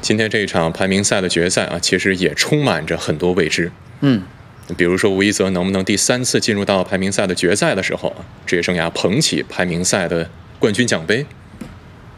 今天这一场排名赛的决赛啊，其实也充满着很多未知。比如说吴一泽能不能第3次进入到排名赛的决赛的时候啊，职业生涯捧起排名赛的冠军奖杯？